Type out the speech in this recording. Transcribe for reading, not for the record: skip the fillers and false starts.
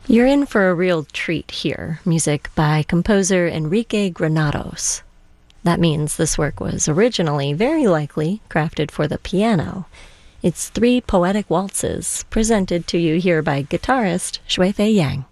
You're in for a real treat here. Music by composer Enrique Granados. That means this work was originally, very likely, crafted for the piano. It's 3 poetic waltzes, presented to you here by guitarist Shuifei Yang.